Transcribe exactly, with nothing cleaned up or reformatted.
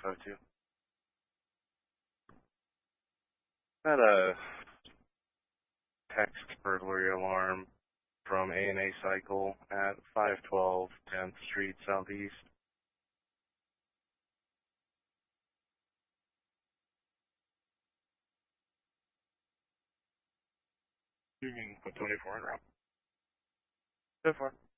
five two. Had a text burglary alarm from A and A Cycle at five twelve tenth Street Southeast. You can put twenty-four in route. So far.